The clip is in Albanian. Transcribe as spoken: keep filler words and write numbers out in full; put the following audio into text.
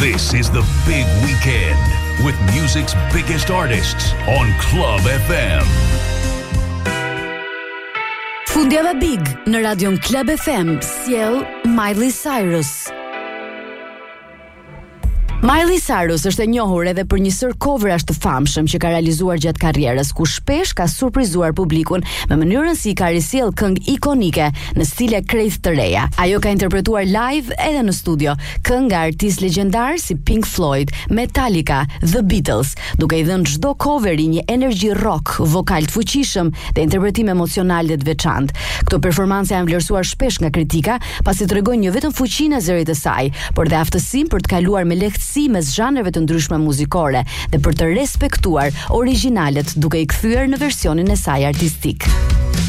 This is the big weekend with music's biggest artists on Club F M. Fundjava Big në radion Club F M sjell Miley Cyrus. Miley Cyrus është e njohur edhe për një sër coverash të famshëm që ka realizuar gjatë karrierës, ku shpesh ka surprizuar publikun me mënyrën si ka risjell këngë ikonike në stile krejt të reja. Ajo ka interpretuar live edhe në studio këngë nga artistë legjendar si Pink Floyd, Metallica, The Beatles, duke i dhënë çdo coveri një energji rock, vokal të fuqishëm dhe interpretim emocional dhe të veçantë. Këto performanca janë vlerësuar shpesh nga kritika, pasi tregojnë jo vetëm fuqinë e zërit të saj, por dhe aftësinë për të kaluar me lehtësi si mes zhanreve të ndryshme muzikore dhe për të respektuar originalet duke i kthyer në versionin e saj artistik.